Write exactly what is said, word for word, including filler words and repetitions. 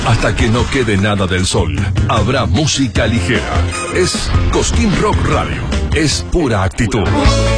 Hasta que no quede nada del sol, habrá música ligera. Es Cosquín Rock Radio. Es pura actitud.